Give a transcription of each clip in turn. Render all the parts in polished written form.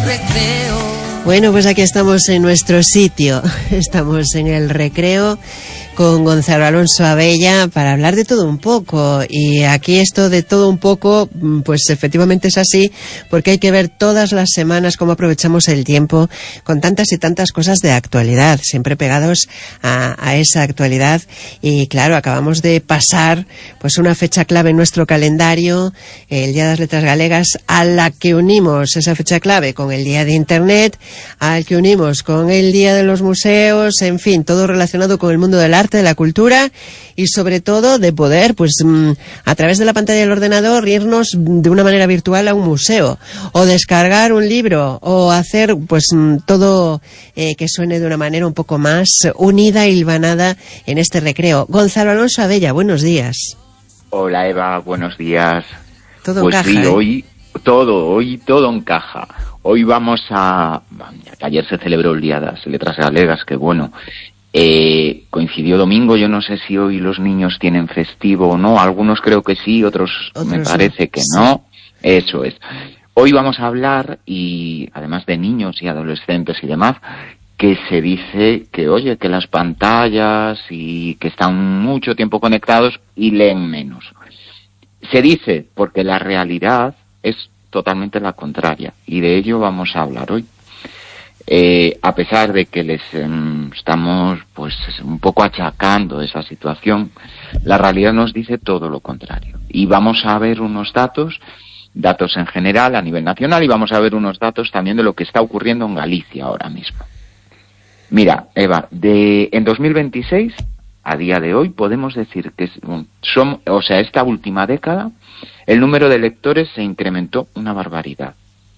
Bueno, pues aquí estamos en nuestro sitio, estamos en el recreo con Gonzalo Alonso Abella para hablar de todo un poco, y aquí esto de todo un poco, pues efectivamente es así, porque hay que ver todas las semanas cómo aprovechamos el tiempo con tantas y tantas cosas de actualidad, siempre pegados a esa actualidad. Y claro, acabamos de pasar pues una fecha clave en nuestro calendario, el Día de las Letras Galegas, a la que unimos esa fecha clave con el Día de Internet, al que unimos con el Día de los Museos, en fin, todo relacionado con el mundo del arte, de la cultura, y sobre todo de poder, pues a través de la pantalla del ordenador, irnos de una manera virtual a un museo, o descargar un libro, o hacer pues todo que suene de una manera un poco más unida y hilvanada en este recreo. Gonzalo Alonso Abella, buenos días. Hola Eva, buenos días. Todo pues encaja, sí, ¿eh? hoy todo encaja. Hoy vamos a... Ayer se celebró el Día de las Letras Galegas, que bueno, coincidió domingo. Yo no sé si hoy los niños tienen festivo o no. Algunos creo que sí, otros me parece que no. Eso es. Hoy vamos a hablar, y además de niños y adolescentes y demás, que se dice que, oye, que las pantallas y que están mucho tiempo conectados y leen menos. Se dice porque la realidad es totalmente la contraria, y de ello vamos a hablar hoy. A pesar de que les estamos pues un poco achacando esa situación, la realidad nos dice todo lo contrario. Y vamos a ver unos datos en general a nivel nacional, y vamos a ver unos datos también de lo que está ocurriendo en Galicia ahora mismo. Mira, Eva, en 2026, a día de hoy, podemos decir que esta última década, el número de lectores se incrementó una barbaridad.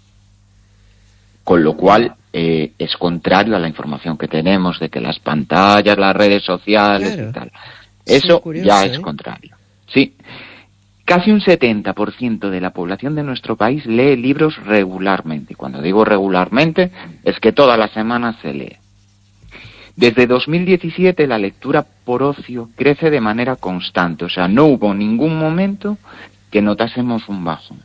Con lo cual, es contrario a la información que tenemos de que las pantallas, las redes sociales, claro, y tal. Eso curioso, ya es contrario. Sí. Casi un 70% de la población de nuestro país lee libros regularmente. Y cuando digo regularmente, es que todas las semanas se lee. Desde 2017 la lectura por ocio crece de manera constante. O sea, no hubo ningún momento que notásemos un bajón.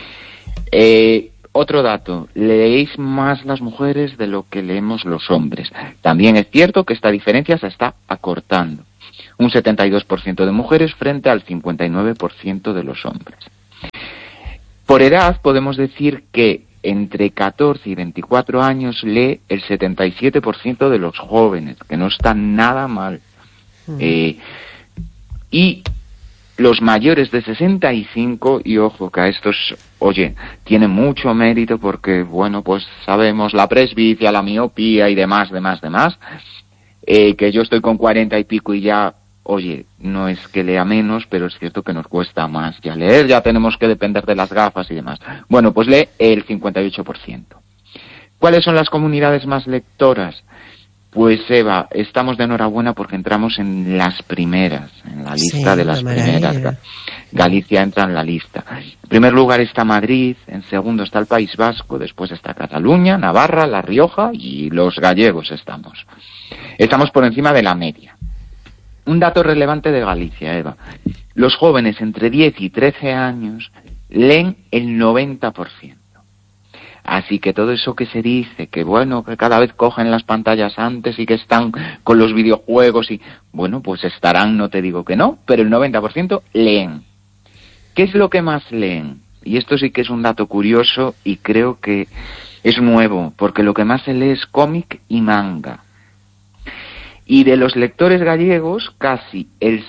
Otro dato, leéis más las mujeres de lo que leemos los hombres. También es cierto que esta diferencia se está acortando. Un 72% de mujeres frente al 59% de los hombres. Por edad podemos decir que entre 14 y 24 años lee el 77% de los jóvenes, que no está nada mal. Y los mayores de 65, y ojo que a estos, oye, tiene mucho mérito porque, bueno, pues sabemos la presbicia, la miopía y demás, que yo estoy con 40 y pico y ya, oye, no es que lea menos, pero es cierto que nos cuesta más ya leer, ya tenemos que depender de las gafas y demás. Bueno, pues lee el 58%. ¿Cuáles son las comunidades más lectoras? Pues Eva, estamos de enhorabuena porque entramos en las primeras, en la lista de las primeras. Galicia entra en la lista. En primer lugar está Madrid, en segundo está el País Vasco, después está Cataluña, Navarra, La Rioja y los gallegos estamos. Estamos por encima de la media. Un dato relevante de Galicia, Eva. Los jóvenes entre 10 y 13 años leen el 90%. Así que todo eso que se dice, que bueno, que cada vez cogen las pantallas antes y que están con los videojuegos y, bueno, pues estarán, no te digo que no, pero el 90% leen. ¿Qué es lo que más leen? Y esto sí que es un dato curioso y creo que es nuevo, porque lo que más se lee es cómic y manga. Y de los lectores gallegos, casi el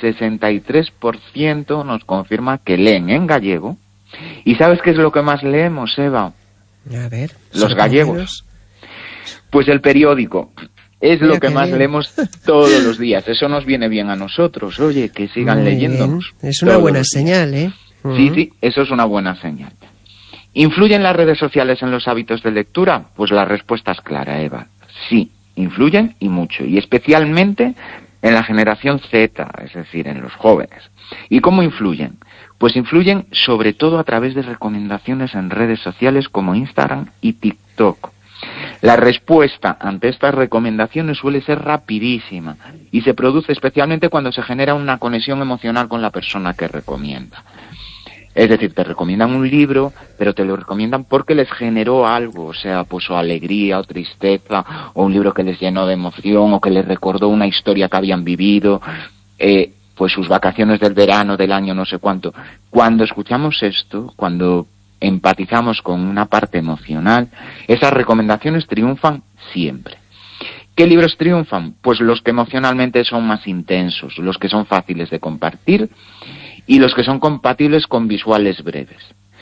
63% nos confirma que leen en gallego. ¿Y sabes qué es lo que más leemos, Eva? A ver, los gallegos. Pues el periódico. Es lo que más leemos todos los días. Eso nos viene bien a nosotros. Oye, que sigan leyéndonos. Es una buena señal, ¿eh? Sí, eso es una buena señal. ¿Influyen las redes sociales en los hábitos de lectura? Pues la respuesta es clara, Eva. Sí, influyen y mucho. Y especialmente en la generación Z, es decir, en los jóvenes. ¿Y cómo influyen? Pues influyen sobre todo a través de recomendaciones en redes sociales como Instagram y TikTok. La respuesta ante estas recomendaciones suele ser rapidísima y se produce especialmente cuando se genera una conexión emocional con la persona que recomienda. Es decir, te recomiendan un libro, pero te lo recomiendan porque les generó algo, o sea, pues o alegría o tristeza, o un libro que les llenó de emoción, o que les recordó una historia que habían vivido, pues sus vacaciones del verano, del año, no sé cuánto. Cuando escuchamos esto, cuando empatizamos con una parte emocional, esas recomendaciones triunfan siempre. ¿Qué libros triunfan? Pues los que emocionalmente son más intensos, los que son fáciles de compartir y los que son compatibles con visuales breves.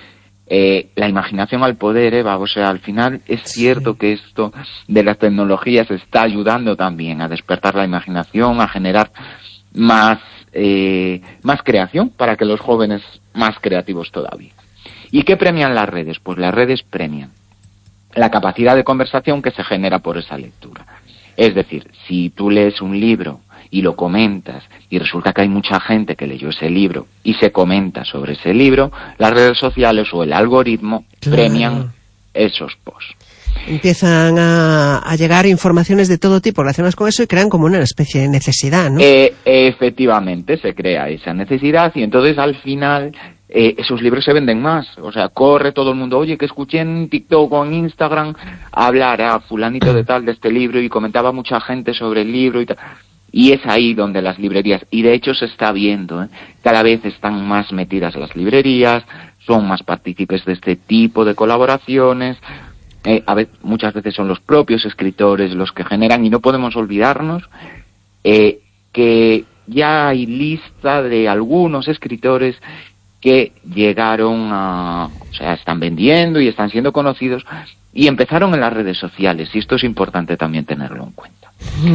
La imaginación al poder, Eva, o sea, al final es cierto que esto de las tecnologías está ayudando también a despertar la imaginación, a generar más creación para que los jóvenes más creativos todavía. ¿Y qué premian las redes? Pues las redes premian la capacidad de conversación que se genera por esa lectura. Es decir, si tú lees un libro y lo comentas y resulta que hay mucha gente que leyó ese libro y se comenta sobre ese libro, las redes sociales o el algoritmo premian esos posts. Empiezan a llegar informaciones de todo tipo relacionadas con eso y crean como una especie de necesidad, ¿no? Efectivamente, se crea esa necesidad y entonces al final esos libros se venden más. O sea, corre todo el mundo, oye, que escuché en TikTok o en Instagram hablar a fulanito de tal de este libro y comentaba mucha gente sobre el libro y tal. Y es ahí donde las librerías, y de hecho se está viendo, cada vez están más metidas las librerías, son más partícipes de este tipo de colaboraciones. Muchas veces son los propios escritores los que generan, y no podemos olvidarnos que ya hay lista de algunos escritores que llegaron o sea, están vendiendo y están siendo conocidos y empezaron en las redes sociales, y esto es importante también tenerlo en cuenta.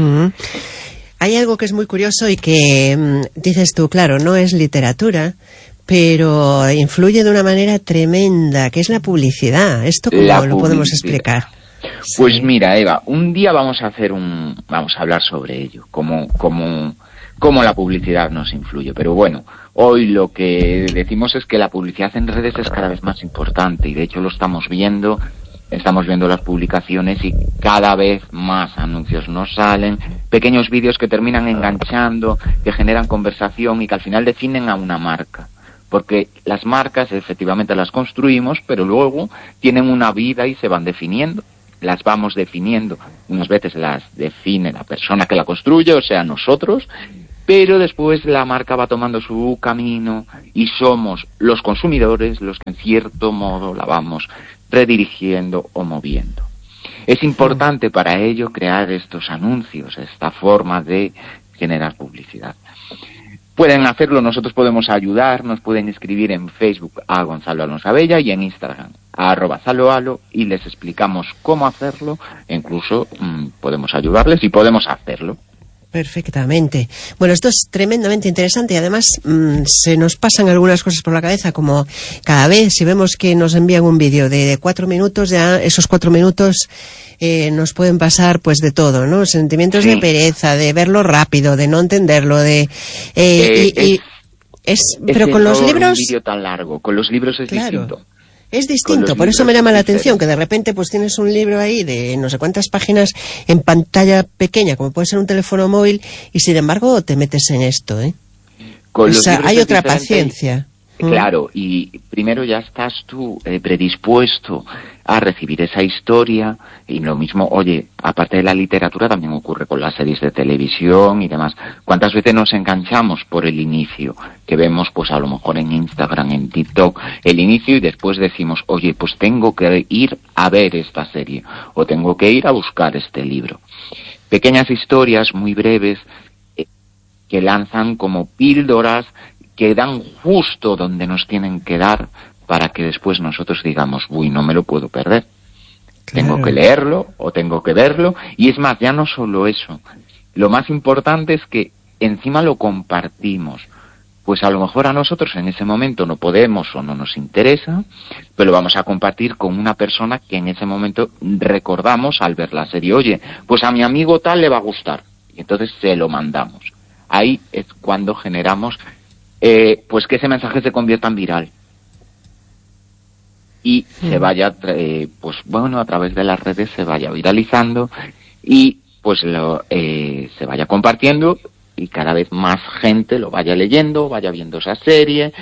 Hay algo que es muy curioso y que dices tú, claro, no es literatura, pero influye de una manera tremenda, que es la publicidad. ¿Esto cómo lo podemos explicar? Pues mira, Eva, un día vamos a hablar sobre ello, cómo la publicidad nos influye. Pero bueno, hoy lo que decimos es que la publicidad en redes es cada vez más importante, y de hecho lo estamos viendo las publicaciones y cada vez más anuncios nos salen, pequeños vídeos que terminan enganchando, que generan conversación y que al final definen a una marca. Porque las marcas efectivamente las construimos, pero luego tienen una vida y se van definiendo. Las vamos definiendo. Unas veces las define la persona que la construye, o sea, nosotros, pero después la marca va tomando su camino y somos los consumidores los que en cierto modo la vamos redirigiendo o moviendo. Es importante para ello crear estos anuncios, esta forma de generar publicidad. Pueden hacerlo, nosotros podemos ayudar, nos pueden escribir en Facebook a Gonzalo Alonso Abella y en Instagram a @zaloalo y les explicamos cómo hacerlo, e incluso podemos ayudarles y podemos hacerlo. Perfectamente. Bueno, esto es tremendamente interesante y además se nos pasan algunas cosas por la cabeza, como cada vez si vemos que nos envían un vídeo de 4 minutos, ya esos 4 minutos nos pueden pasar pues de todo, ¿no? Sentimientos de pereza, de verlo rápido, de no entenderlo, pero con los libros un vídeo tan largo, con los libros es distinto. Es distinto, por eso me llama la atención que de repente pues tienes un libro ahí de no sé cuántas páginas en pantalla pequeña, como puede ser un teléfono móvil, y sin embargo te metes en esto, hay otra paciencia. Claro, y primero ya estás tú predispuesto a recibir esa historia, y lo mismo, oye, aparte de la literatura también ocurre con las series de televisión y demás. ¿Cuántas veces nos enganchamos por el inicio? Que vemos pues a lo mejor en Instagram, en TikTok, el inicio, y después decimos, oye, pues tengo que ir a ver esta serie, o tengo que ir a buscar este libro. Pequeñas historias muy breves que lanzan como píldoras que dan justo donde nos tienen que dar para que después nosotros digamos, uy, no me lo puedo perder. Claro. Tengo que leerlo o tengo que verlo. Y es más, ya no solo eso. Lo más importante es que encima lo compartimos. Pues a lo mejor a nosotros en ese momento no podemos o no nos interesa, pero lo vamos a compartir con una persona que en ese momento recordamos al ver la serie. Oye, pues a mi amigo tal le va a gustar. Y entonces se lo mandamos. Ahí es cuando generamos pues que ese mensaje se convierta en viral y se vaya pues bueno, a través de las redes se vaya viralizando y pues se vaya compartiendo y cada vez más gente lo vaya leyendo, vaya viendo esa serie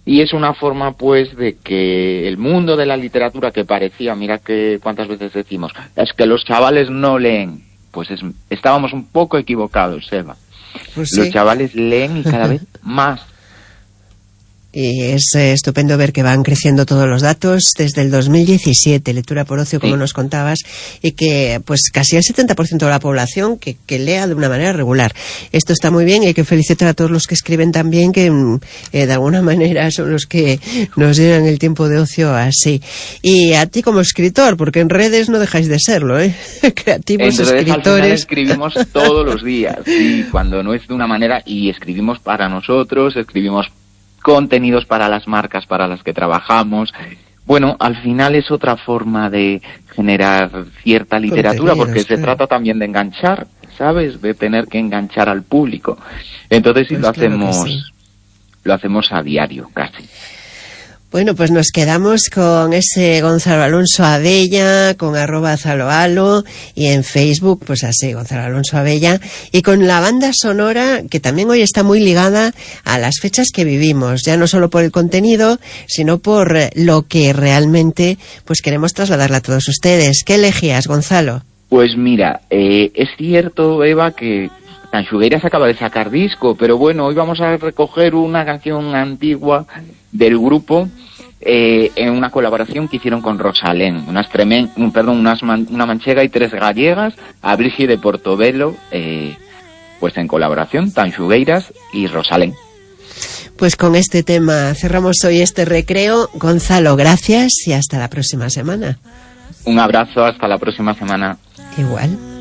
Y es una forma, pues, de que el mundo de la literatura que parecía, mira que cuántas veces decimos, es que los chavales no leen. Pues estábamos un poco equivocados, Eva. Pues sí. Los chavales leen y cada vez más. Y es estupendo ver que van creciendo todos los datos desde el 2017, lectura por ocio, como nos contabas, y que pues casi el 70% de la población que lea de una manera regular. Esto está muy bien y hay que felicitar a todos los que escriben también, que de alguna manera son los que nos llenan el tiempo de ocio así. Y a ti como escritor, porque en redes no dejáis de serlo, creativos en redes, escritores. Al final escribimos todos los días, y cuando no es de una manera, y escribimos para nosotros, escribimos contenidos para las marcas para las que trabajamos. Bueno, al final es otra forma de generar cierta literatura, porque se trata también de enganchar, ¿sabes? De tener que enganchar al público. Entonces, pues lo hacemos a diario, casi. Bueno, pues nos quedamos con ese Gonzalo Alonso Abella, con @zaloalo, y en Facebook, pues así, Gonzalo Alonso Abella, y con la banda sonora, que también hoy está muy ligada a las fechas que vivimos, ya no solo por el contenido, sino por lo que realmente pues queremos trasladarle a todos ustedes. ¿Qué elegías, Gonzalo? Pues mira, es cierto, Eva, que Tanxugueiras acaba de sacar disco, pero bueno, hoy vamos a recoger una canción antigua del grupo en una colaboración que hicieron con Rosalén, una manchega y 3 gallegas, a Brigitte de Portobelo, pues en colaboración, Tanxugueiras y Rosalén. Pues con este tema cerramos hoy este recreo. Gonzalo, gracias y hasta la próxima semana. Un abrazo, hasta la próxima semana. Igual.